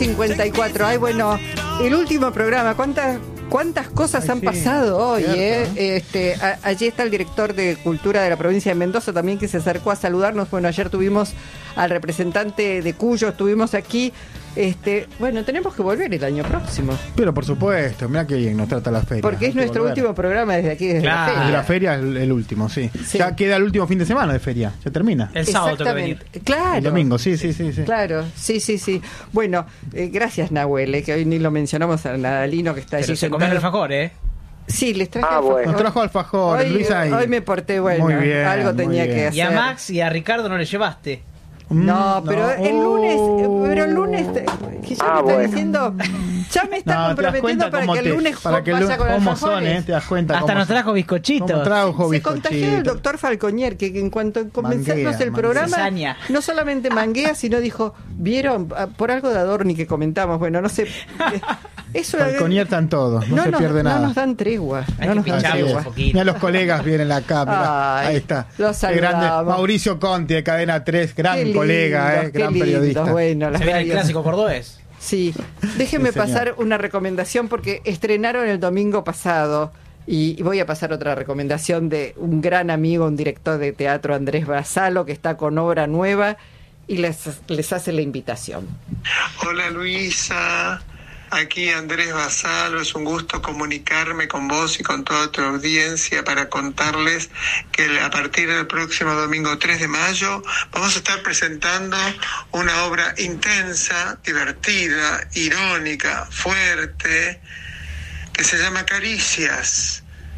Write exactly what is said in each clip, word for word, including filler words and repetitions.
cincuenta y cuatro. Ay, bueno, el último programa. ¿Cuántas, cuántas cosas Ay, han sí, pasado hoy? Eh? Este, a, allí está el director de Cultura de la provincia de Mendoza también, que se acercó a saludarnos. Bueno, ayer tuvimos al representante de Cuyo, estuvimos aquí. Este, bueno, tenemos que volver el año próximo. Pero por supuesto, mira que bien nos trata la feria. Porque es nuestro volver. último programa desde aquí, desde claro. la feria. Desde la feria el, el último, sí. sí. Ya queda el último fin de semana de feria, ya termina. El sábado tengo que venir. Claro. El domingo, sí, sí, sí. sí. Claro, sí, sí, sí. Bueno, eh, gracias Nahuel, eh, que hoy ni lo mencionamos a Nadalino que está allí. Pero se comió el alfajor, ¿eh? Sí, les traje ah, alfajor. Bueno. Nos trajo alfajor, hoy, Luisa. Y... Hoy me porté bueno, muy bien, algo tenía bien. que hacer. Y a Max y a Ricardo no le llevaste. No, pero no. el lunes, Oh. pero el lunes, que ya ah, me está bueno. diciendo, ya me está no, comprometiendo para que el lunes te, para que vaya con cómo alfajores. son, ¿eh? Te das cuenta. Hasta nos trajo son. bizcochitos. Trajo Se contagió el doctor Falconier, que en cuanto comenzamos el programa, Cesaña. no solamente manguea, sino dijo, ¿vieron? Por algo de Adorni que comentamos, bueno, no sé. Eso Falconier están todos, no, no se nos, pierde no nada. No nos dan tregua. Hay no que nos dan tregua. Mira, los colegas vienen acá, mirá, Ay, ahí está. Los grande Mauricio Conti de Cadena tres, gran qué colega, lindos, eh, gran lindos, periodista. Bueno, se viene el clásico cordobés. Sí, déjenme sí, pasar una recomendación porque estrenaron el domingo pasado y voy a pasar otra recomendación de un gran amigo, un director de teatro, Andrés Basalo, que está con obra nueva y les, les hace la invitación. Hola Luisa, aquí Andrés Basalo, es un gusto comunicarme con vos y con toda tu audiencia para contarles que a partir del próximo domingo tres de mayo vamos a estar presentando una obra intensa, divertida, irónica, fuerte, que se llama Caricias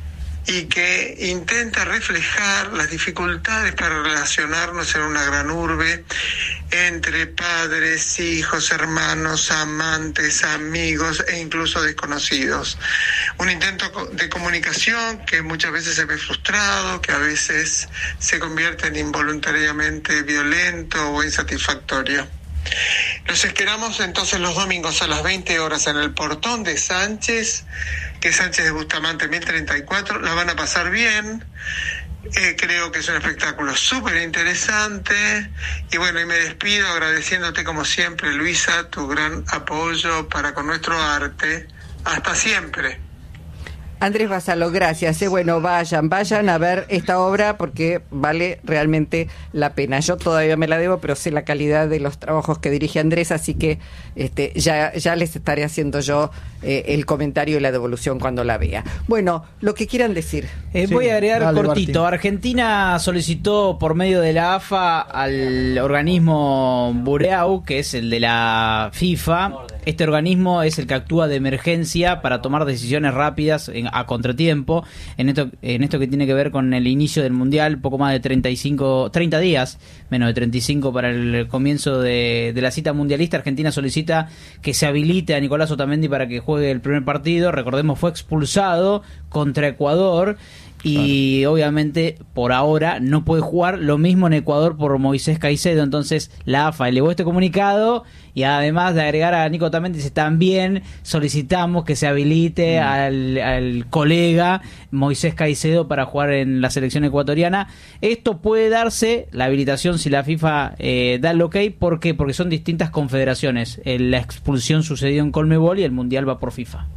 y que intenta reflejar las dificultades para relacionarnos en una gran urbe entre padres, hijos, hermanos, amantes, amigos e incluso desconocidos. Un intento de comunicación que muchas veces se ve frustrado, que a veces se convierte en involuntariamente violento o insatisfactorio. Los esperamos entonces los domingos a las veinte horas en el Portón de Sánchez, que es Sánchez de Bustamante mil treinta y cuatro. La van a pasar bien. Eh, creo que es un espectáculo súper interesante. Y bueno, y me despido agradeciéndote como siempre, Luisa, tu gran apoyo para con nuestro arte. Hasta siempre. Andrés Basalo, gracias. Eh, bueno, vayan, vayan a ver esta obra porque vale realmente la pena. Yo todavía me la debo, pero sé la calidad de los trabajos que dirige Andrés, así que este, ya, ya les estaré haciendo yo eh, el comentario y la devolución cuando la vea. Bueno, lo que quieran decir. Eh, sí, voy a agregar dale, cortito. Martín. Argentina solicitó por medio de la A F A al organismo Bureau, que es el de la FIFA. Este organismo es el que actúa de emergencia para tomar decisiones rápidas en, a contratiempo en esto en esto que tiene que ver con el inicio del Mundial, poco más de treinta y cinco, treinta días, menos de treinta y cinco para el comienzo de, de la cita mundialista. Argentina solicita que se habilite a Nicolás Otamendi para que juegue el primer partido. Recordemos, fue expulsado contra Ecuador y claro, obviamente por ahora no puede jugar. Lo mismo en Ecuador por Moisés Caicedo. Entonces la A F A elevó este comunicado y además de agregar a Nico Otamendi, también solicitamos que se habilite mm. al, al colega Moisés Caicedo para jugar en la selección ecuatoriana. Esto puede darse, la habilitación, si la FIFA eh, da el ok. ¿Por qué? Porque son distintas confederaciones. Eh, la expulsión sucedió en Conmebol y el Mundial va por FIFA.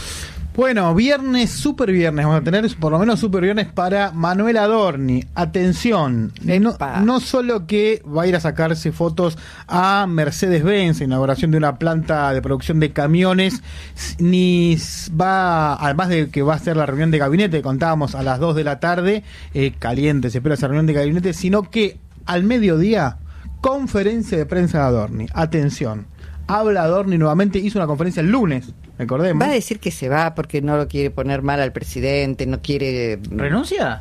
Bueno, viernes, super viernes, vamos a tener por lo menos super viernes para Manuel Adorni. Atención, no, no solo que va a ir a sacarse fotos a Mercedes-Benz, inauguración de una planta de producción de camiones, ni va, además de que va a ser la reunión de gabinete, contábamos a las dos de la tarde, eh, caliente, se espera esa reunión de gabinete, sino que al mediodía, conferencia de prensa de Adorni. Atención, habla Adorni nuevamente, hizo una conferencia el lunes. Recordemos. Va a decir que se va porque no lo quiere poner mal al presidente, no quiere... ¿Renuncia?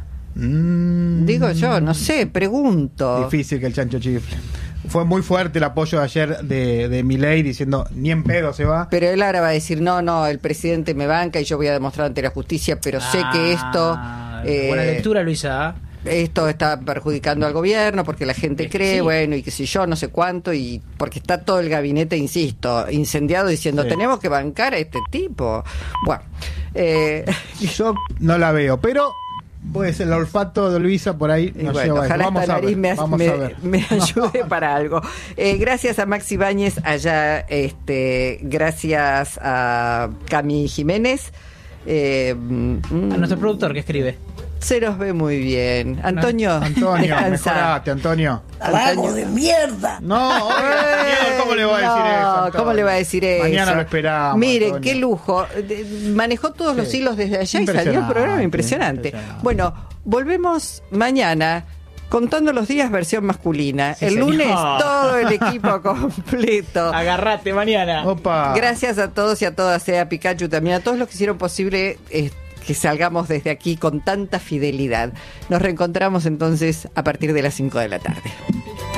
Mm, Digo yo, no sé, pregunto. Difícil que el chancho chifle. Fue muy fuerte el apoyo de ayer de, de Milei diciendo ni en pedo se va. Pero él ahora va a decir, no, no, el presidente me banca y yo voy a demostrar ante la justicia, pero ah, sé que esto... Eh, buena lectura, Luisa. Esto está perjudicando al gobierno porque la gente cree, sí, bueno, y qué sé yo, no sé cuánto, y porque está todo el gabinete, insisto, incendiado diciendo, sí, tenemos que bancar a este tipo. Bueno, eh, yo no la veo, pero Pues el olfato de Luisa por ahí nos bueno, lleva. ojalá Vamos esta a nariz ver, me, vamos me, a ver. me ayude para algo. Eh, gracias a Maxi Báñez allá, este, gracias a Cami Jiménez. Eh, mm, A nuestro productor que escribe. Se nos ve muy bien. Antonio, Antonio, descansa. mejorate, Antonio. ¡Trago de mierda! No, oiga, ¿cómo le va a decir No, eso? Antonio? ¿cómo le va a decir eso? Mañana lo esperamos. Miren, Antonio. qué lujo. De- Manejó todos Sí. los hilos desde allá y salió el Impresionante, programa impresionante. impresionante. Bueno, volvemos mañana contando los días versión masculina. Sí, el señor. lunes todo el equipo completo. Agarrate mañana. Opa. Gracias a todos y a todas, sea Pikachu también, a todos los que hicieron posible eh, que salgamos desde aquí con tanta fidelidad. Nos reencontramos entonces a partir de las cinco de la tarde.